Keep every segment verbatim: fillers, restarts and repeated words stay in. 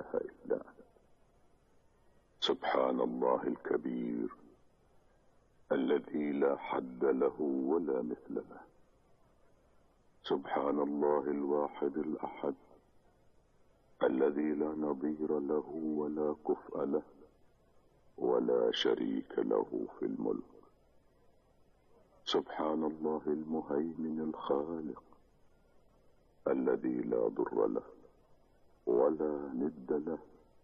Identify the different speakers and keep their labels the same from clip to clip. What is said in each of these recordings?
Speaker 1: إله إلا أنت. سبحان الله الكبير الذي لا حد له ولا مثل له. سبحان الله الواحد الأحد الذي لا نظير له ولا كفء له ولا شريك له في الملك. سبحان الله المهيمن الخالق الذي لا ضر له ولا ند له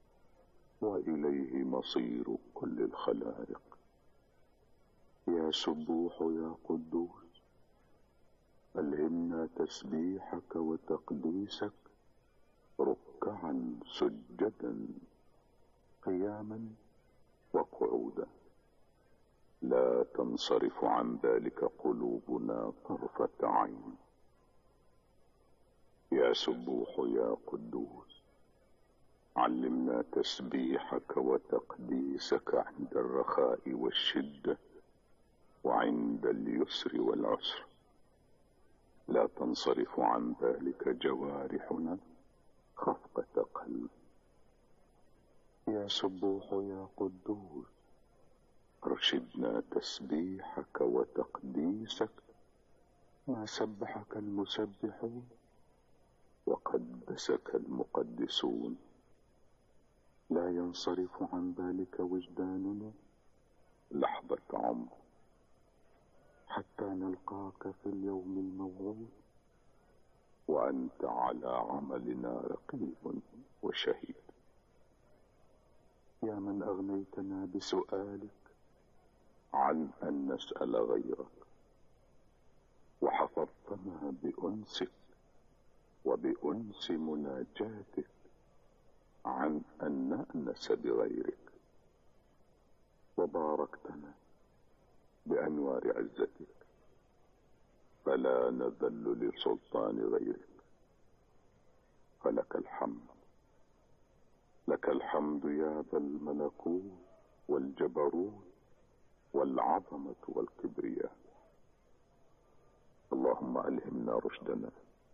Speaker 1: وإليه مصير كل الخلائق. يا سبوح يا قدوس ألهمنا تسبيحك وتقديسك ركعا سجدا قياما وقعودا، لا تنصرف عن ذلك قلوبنا طرفة عين. يا سبوح يا قدوس علمنا تسبيحك وتقديسك عند الرخاء والشدة وعند اليسر والعسر، لا تنصرف عن ذلك جوارحنا خفقة قلب. يا سبوح يا قدوس ارشدنا تسبيحك وتقديسك ما سبحك المسبحون وقدسك المقدسون، لا ينصرف عن ذلك وجداننا لحظة عمر حتى نلقاك في اليوم الموعود وأنت على عملنا رقيب وشهيد. يا من أغنيتنا بسؤالك عن أن نسأل غيرك وحفظتنا بأنسك وبأنس مناجاتك عن أن نأنس بغيرك، وباركتنا بأنوار عزتك فلا نذل لسلطان غيرك. فلك الحمد، لك الحمد يا ذا الملكوت والجبروت والعظمة والكبرياء. اللهم ألهمنا رشدنا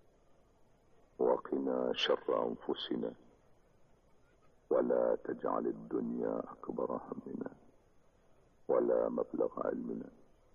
Speaker 1: وقنا شر أنفسنا ولا تجعل الدنيا أكبر همنا ولا مبلغ علمنا،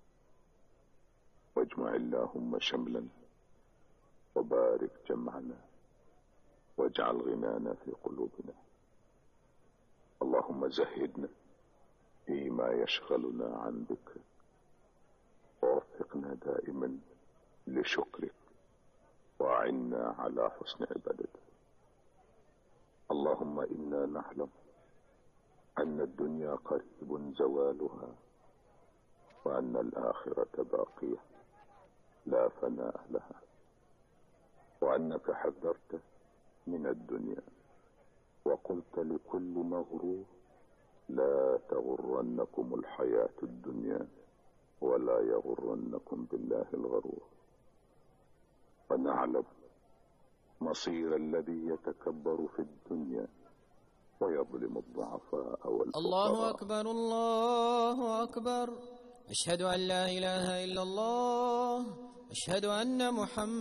Speaker 1: واجمع اللهم شملنا وبارك جمعنا واجعل غنانا في قلوبنا. اللهم زهدنا فيما يشغلنا عن ذكرك ووفقنا دائما لشكرك وأعنا على حسن عبادتك. اللهم إنا نعلم أن الدنيا قريب زوالها وأن الآخرة باقية لا فناء لها، وأنك حذرت من الدنيا وقلت لكل مغرور لا تغرنكم الحياة الدنيا ولا يغرنكم بالله الغرور. ونعلم مصير الذي يتكبر في الدنيا ويظلم الضعفاء والفقراء.
Speaker 2: الله أكبر الله أكبر، أشهد أن لا إله إلا الله، أشهد أن محمد